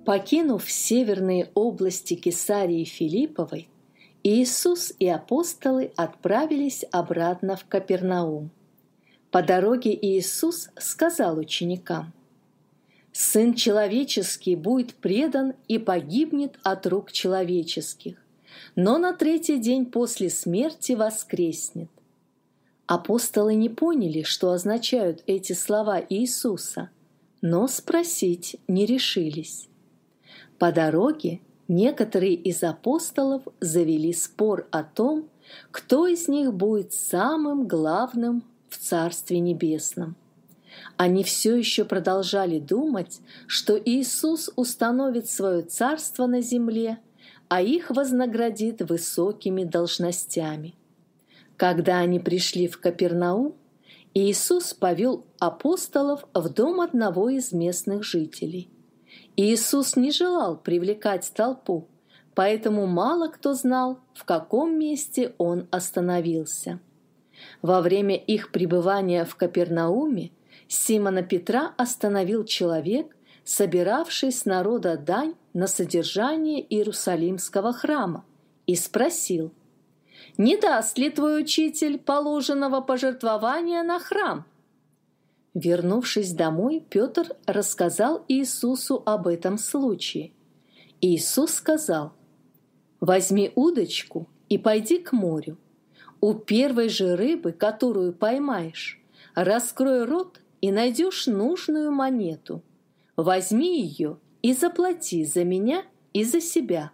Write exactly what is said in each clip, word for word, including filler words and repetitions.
Покинув северные области Кесарии Филипповой, Иисус и апостолы отправились обратно в Капернаум. По дороге Иисус сказал ученикам: «Сын человеческий будет предан и погибнет от рук человеческих, но на третий день после смерти воскреснет». Апостолы не поняли, что означают эти слова Иисуса, но спросить не решились. По дороге некоторые из апостолов завели спор о том, кто из них будет самым главным в Царстве Небесном. Они все еще продолжали думать, что Иисус установит свое царство на земле, а их вознаградит высокими должностями. Когда они пришли в Капернаум, Иисус повел апостолов в дом одного из местных жителей. Иисус не желал привлекать толпу, поэтому мало кто знал, в каком месте Он остановился. Во время их пребывания в Капернауме Симона Петра остановил человек, собиравший с народа дань на содержание Иерусалимского храма, и спросил: «Не даст ли твой учитель положенного пожертвования на храм?» Вернувшись домой, Петр рассказал Иисусу об этом случае. Иисус сказал: «Возьми удочку и пойди к морю. У первой же рыбы, которую поймаешь, раскрой рот и найдешь нужную монету. Возьми ее и заплати за меня и за себя».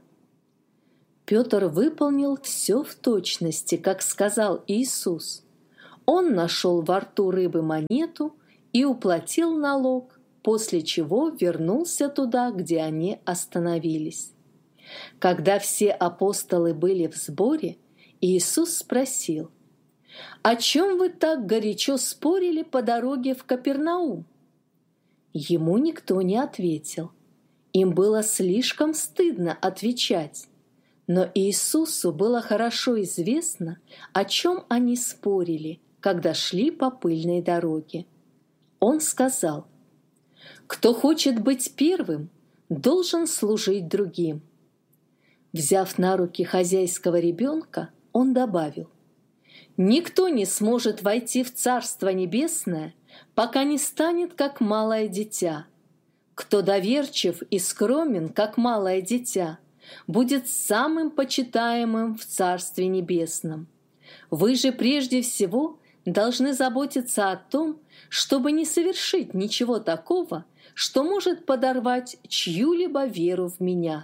Петр выполнил все в точности, как сказал Иисус. Он нашел во рту рыбы монету и уплатил налог, после чего вернулся туда, где они остановились. Когда все апостолы были в сборе, Иисус спросил: «О чем вы так горячо спорили по дороге в Капернаум?» Ему никто не ответил. Им было слишком стыдно отвечать. Но Иисусу было хорошо известно, о чем они спорили, когда шли по пыльной дороге. Он сказал: «Кто хочет быть первым, должен служить другим». Взяв на руки хозяйского ребенка, он добавил: «Никто не сможет войти в Царство Небесное, пока не станет как малое дитя. Кто доверчив и скромен, как малое дитя, будет самым почитаемым в Царстве Небесном. Вы же прежде всего должны заботиться о том, чтобы не совершить ничего такого, что может подорвать чью-либо веру в меня».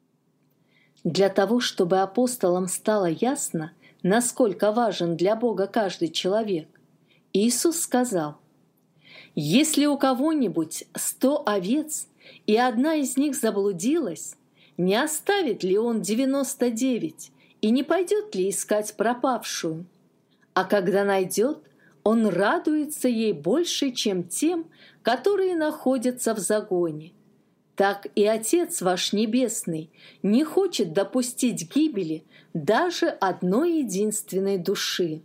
Для того, чтобы апостолам стало ясно, насколько важен для Бога каждый человек, Иисус сказал: «Если у кого-нибудь сто овец, и одна из них заблудилась, не оставит ли он девяносто девять и не пойдет ли искать пропавшую? А когда найдет, он радуется ей больше, чем тем, которые находятся в загоне. Так и Отец ваш Небесный не хочет допустить гибели даже одной единственной души».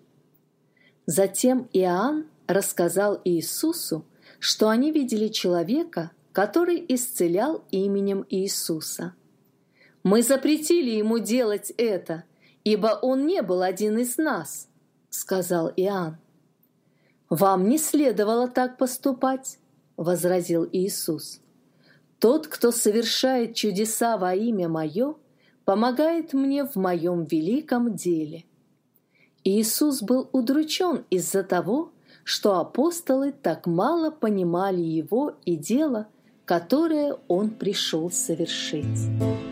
Затем Иоанн рассказал Иисусу, что они видели человека, который исцелял именем Иисуса. «Мы запретили ему делать это, ибо он не был один из нас», — сказал Иоанн. «Вам не следовало так поступать», — возразил Иисус. «Тот, кто совершает чудеса во имя Мое, помогает мне в Моем великом деле». Иисус был удручен из-за того, что апостолы так мало понимали Его и дело, которое Он пришел совершить.